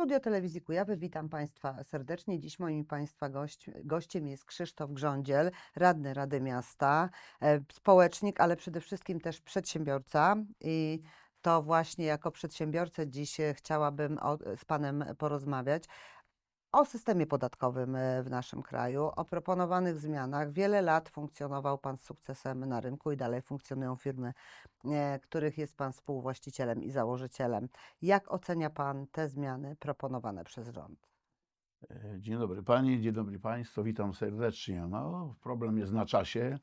Studio Telewizji Kujawy, witam Państwa serdecznie. Dziś moim Państwa gościem jest Krzysztof Grządziel, radny Rady Miasta, społecznik, ale przede wszystkim też przedsiębiorca. I to właśnie jako przedsiębiorca dziś chciałabym z Panem porozmawiać o systemie podatkowym w naszym kraju, o proponowanych zmianach. Wiele lat funkcjonował Pan z sukcesem na rynku i dalej funkcjonują firmy, których jest Pan współwłaścicielem i założycielem. Jak ocenia Pan te zmiany proponowane przez rząd? Dzień dobry Pani, dzień dobry Państwu, witam serdecznie. No, problem jest na czasie.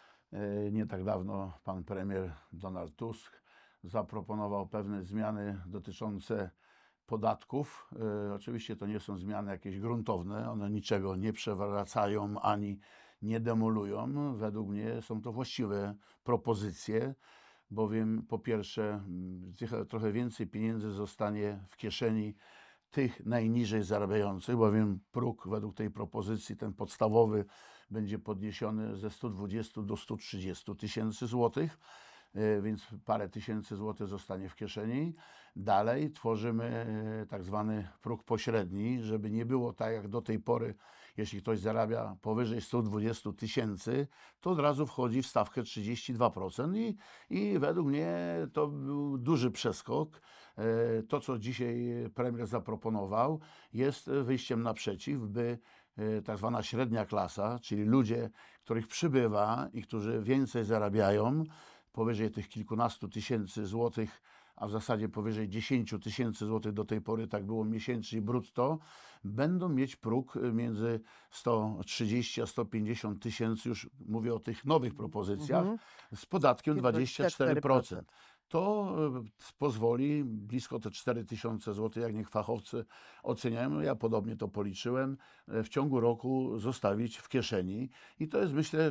Nie tak dawno pan premier Donald Tusk zaproponował pewne zmiany dotyczące podatków. Oczywiście to nie są zmiany jakieś gruntowne, one niczego nie przewracają ani nie demolują. Według mnie są to właściwe propozycje, bowiem po pierwsze trochę więcej pieniędzy zostanie w kieszeni tych najniżej zarabiających, bowiem próg według tej propozycji, ten podstawowy, będzie podniesiony ze 120 do 130 tysięcy złotych, więc parę tysięcy złotych zostanie w kieszeni. Dalej tworzymy tak zwany próg pośredni, żeby nie było tak jak do tej pory, jeśli ktoś zarabia powyżej 120 tysięcy, to od razu wchodzi w stawkę 32% i według mnie to był duży przeskok. To, co dzisiaj premier zaproponował, jest wyjściem naprzeciw, by tak zwana średnia klasa, czyli ludzie, których przybywa i którzy więcej zarabiają, powyżej tych kilkunastu tysięcy złotych, a w zasadzie powyżej 10 tysięcy złotych do tej pory, tak było miesięcznie brutto, będą mieć próg między 130 a 150 tysięcy, już mówię o tych nowych propozycjach, z podatkiem 24%. To pozwoli blisko te 4 tysiące złotych, jak niech fachowcy oceniają, ja podobnie to policzyłem, w ciągu roku zostawić w kieszeni. I to jest, myślę,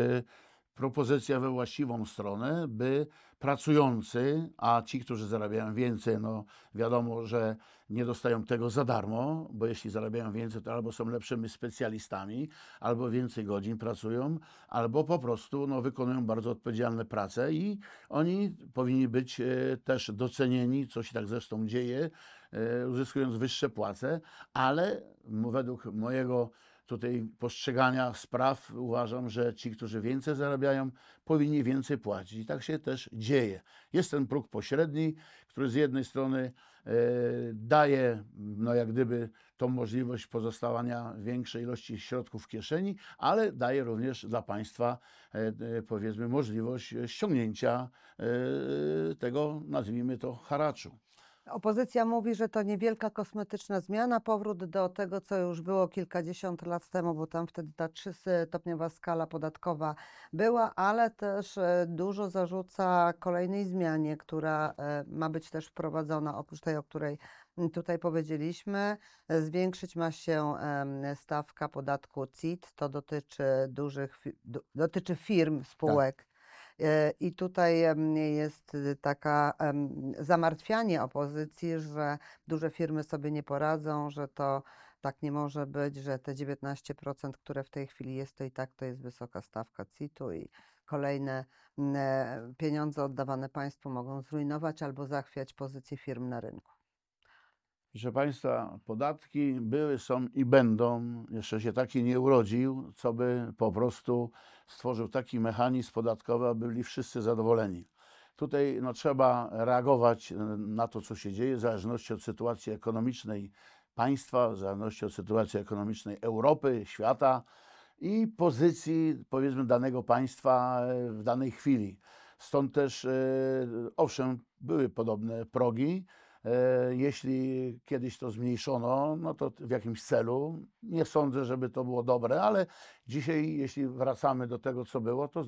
propozycja we właściwą stronę, by pracujący, a ci, którzy zarabiają więcej, no wiadomo, że nie dostają tego za darmo, bo jeśli zarabiają więcej, to albo są lepszymi specjalistami, albo więcej godzin pracują, albo po prostu wykonują bardzo odpowiedzialne prace i oni powinni być też docenieni, co się tak zresztą dzieje, uzyskując wyższe płace, ale według mojego tutaj postrzegania spraw uważam, że ci, którzy więcej zarabiają, powinni więcej płacić. I tak się też dzieje. Jest ten próg pośredni, który z jednej strony daje jak gdyby tą możliwość pozostawania większej ilości środków w kieszeni, ale daje również dla państwa powiedzmy możliwość ściągnięcia tego, nazwijmy to, haraczu. Opozycja mówi, że to niewielka kosmetyczna zmiana, powrót do tego, co już było kilkadziesiąt lat temu, bo tam wtedy ta 3-stopniowa skala podatkowa była, ale też dużo zarzuca kolejnej zmianie, która ma być też wprowadzona, oprócz tej, o której tutaj powiedzieliśmy. Zwiększyć ma się stawka podatku CIT, to dotyczy firm, spółek. I tutaj jest taka zamartwianie opozycji, że duże firmy sobie nie poradzą, że to tak nie może być, że te 19%, które w tej chwili jest, to i tak to jest wysoka stawka CIT-u i kolejne pieniądze oddawane państwu mogą zrujnować albo zachwiać pozycję firm na rynku. Proszę Państwa, podatki były, są i będą. Jeszcze się taki nie urodził, co by po prostu stworzył taki mechanizm podatkowy, aby byli wszyscy zadowoleni. Tutaj trzeba reagować na to, co się dzieje, w zależności od sytuacji ekonomicznej państwa, w zależności od sytuacji ekonomicznej Europy, świata i pozycji, powiedzmy, danego państwa w danej chwili. Stąd też, owszem, były podobne progi. Jeśli kiedyś to zmniejszono, no to w jakimś celu. Nie sądzę, żeby to było dobre, ale dzisiaj, jeśli wracamy do tego, co było, to